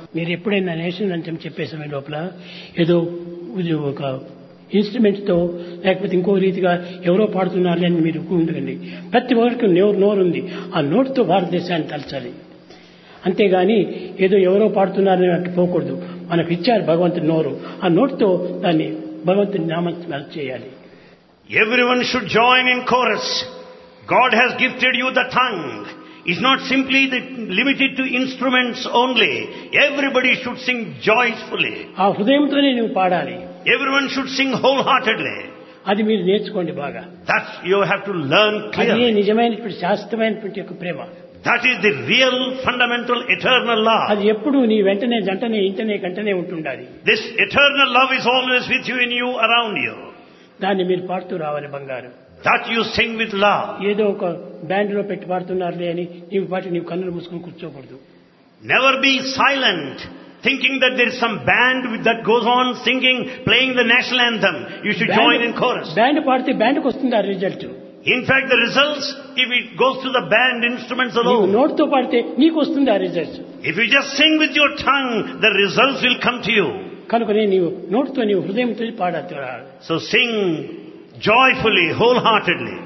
మీరు ఎప్పుడైనా నేషనల్ అంతం చెప్పే సమయం లోపల ఏదో ఒక ఇన్స్ట్రుమెంట్ తో లేకపోతే ఇంకో రీతిగా ఎవరో పాడుతున్నారు అని మీరు ఉండకండి. ప్రతి ఒక్కరికి నోరు ఉంది. ఆ నోటుతో భారతదేశాన్ని తలచాలి. అంతేగాని ఏదో ఎవరో పాడుతున్నారని అట్టు పోకూడదు. మనకు ఇచ్చారు భగవంతుని నోరు. ఆ నోటుతో దాన్ని భగవంతుని నామం చేయాలి. Everyone should join in chorus. God has gifted you the tongue. It's not simply limited to instruments only. Everybody should sing joyfully. ఆ హృదయంతోనే నువ్వు పాడాలి. Everyone should sing wholeheartedly. అది మీరు నేర్చుకోండి బాగా. That you have to learn clearly. అది నిజమైనటువంటి శాశ్వతమైనటువంటి యొక్క ప్రేమ. That is the real, fundamental, eternal love. అది ఎప్పుడు నీ వెంటనే జంటనే ఇంటనే కంటనే ఉంటుండాలి. This eternal love is always with you, in you, around you. దాన్ని మీరు పాడుతూ రావాలి బంగారు. That you sing with love. ఏదో ఒక బ్యాండ్ లో పెట్టి పాడుతున్నారులే అని నీవు కన్నులు మూసుకొని కూర్చోకూడదు. Never be silent, thinking that there is some band that goes on singing, playing the national anthem. You should join in chorus. Band పాడితే బ్యాండ్కి వస్తుంది ఆ result. In fact, the results, if it goes to the band instruments alone. నోటితో పాడితే నీకు వస్తుంది ఆ result. If you just sing with your tongue, the results will come to you. కనుకనే నీవు నోటితో నీవు హృదయంతో పాడాలి. So sing joyfully, wholeheartedly.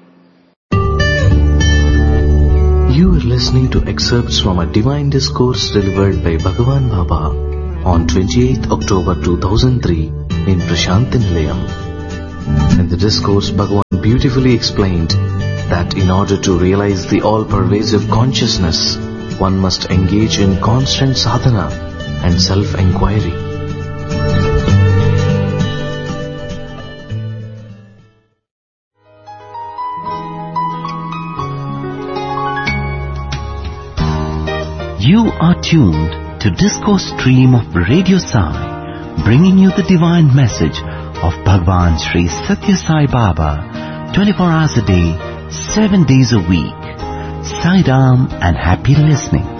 You are listening to excerpts from a divine discourse delivered by Bhagavan Baba on 28th October 2003 in Prashanti Nilayam. In the discourse, Bhagavan beautifully explained that in order to realize the all-pervasive consciousness, one must engage in constant sadhana and self-enquiry. You are tuned to Discourse Stream of Radio Sai, bringing you the divine message of Bhagwan Sri Satya Sai Baba, 24 hours a day, 7 days a week. Sai Ram and happy listening.